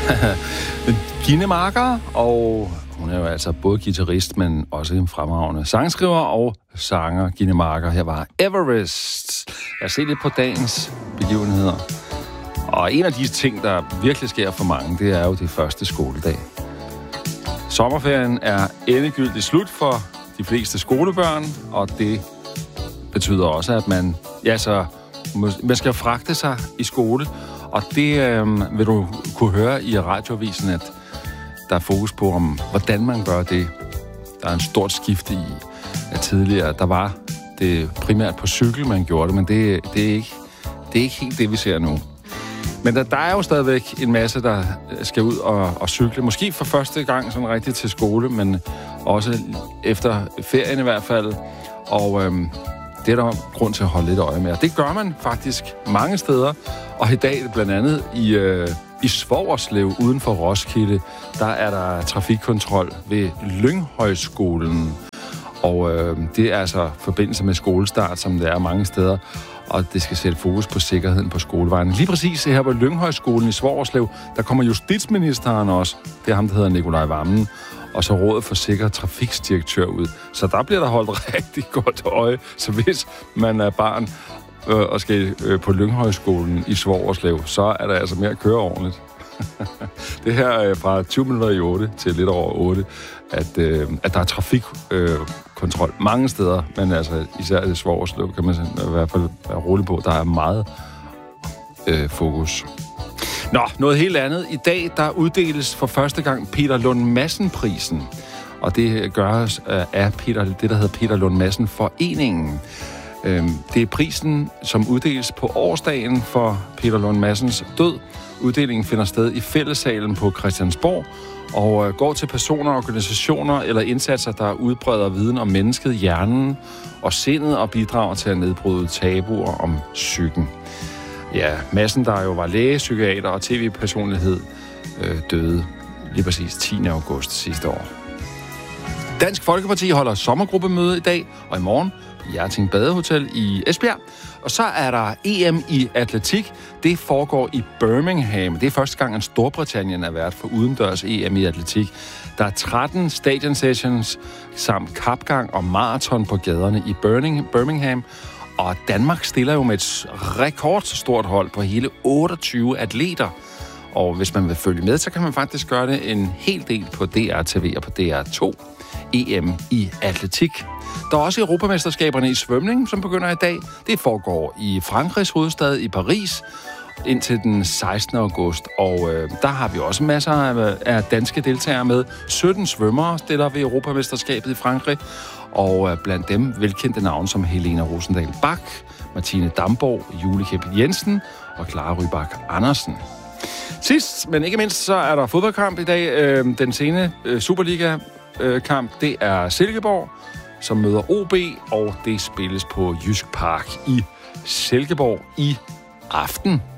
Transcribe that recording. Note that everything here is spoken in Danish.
Gitte Marker, og hun er jo altså både guitarist, men også en fremragende sangskriver og sanger. Gitte Marker, her var Everest. Jeg ser lidt på dagens begivenheder. Og en af de ting, der virkelig sker for mange, det er jo det første skoledag. Sommerferien er endegyldigt slut for de fleste skolebørn, og det betyder også, at man skal fragte sig i skole. Og det vil du kunne høre i radioavisen, at der er fokus på, hvordan man gør det. Der er en stort skifte i, at tidligere, der var det primært på cykel, man gjorde det, men det er ikke helt det, vi ser nu. Men der er jo stadigvæk en masse, der skal ud og cykle. Måske for første gang sådan rigtigt til skole, men også efter ferien i hvert fald. Og det er der grund til at holde lidt øje med. Og det gør man faktisk mange steder. Og i dag blandt andet i Svogerslev uden for Roskilde, der er der trafikkontrol ved Lynghøjskolen. Og det er altså forbindelse med skolestart, som det er mange steder. Og det skal sætte fokus på sikkerheden på skolevejen. Lige præcis her på Lynghøjskolen i Svogerslev, der kommer justitsministeren også. Det er ham, der hedder Nikolaj Wammen. Og så Rådet for Sikker Trafiksdirektør ud. Så der bliver der holdt rigtig godt øje. Så hvis man er barn og skal på Lynghøjskolen i Svogerslev, så er der altså mere at køre ordentligt. Det her er fra 20 minutter i 8 til lidt over 8, at der er trafikkontrol mange steder, men altså især i Svogerslev kan man i hvert fald være rolig på, der er meget fokus. Nå, noget helt andet. I dag, der uddeles for første gang Peter Lund Madsen-prisen. Og det gøres af det, der hedder Peter Lund Madsen-foreningen. Det er prisen, som uddeles på årsdagen for Peter Lund Madsens død. Uddelingen finder sted i fællessalen på Christiansborg og går til personer, organisationer eller indsatser, der udbreder viden om mennesket, hjernen og sindet og bidrager til at nedbryde tabuer om psyken. Ja, Madsen, der jo var læge, psykiater og tv-personlighed, døde lige præcis 10. august sidste år. Dansk Folkeparti holder sommergruppemøde i dag og i morgen på Hjerting Badehotel i Esbjerg. Og så er der EM i atletik. Det foregår i Birmingham. Det er første gang, at Storbritannien er vært for udendørs EM i atletik. Der er 13 stadion sessions samt kapgang og maraton på gaderne i Birmingham. Og Danmark stiller jo med et rekordstort hold på hele 28 atleter. Og hvis man vil følge med, så kan man faktisk gøre det en hel del på DR-TV og på DR2. EM i atletik. Der er også Europamesterskaberne i svømning, som begynder i dag. Det foregår i Frankrigs hovedstad i Paris indtil den 16. august. Og der har vi også masser af danske deltagere med. 17 svømmere stiller ved Europamesterskabet i Frankrig. Og blandt dem velkendte navne som Helena Rosendal Bach, Martine Damborg, Julie Kjep Jensen og Clara Rybak Andersen. Sidst, men ikke mindst, så er der fodboldkamp i dag. Den sene Superliga-kamp, det er Silkeborg, som møder OB, og det spilles på Jysk Park i Silkeborg i aften.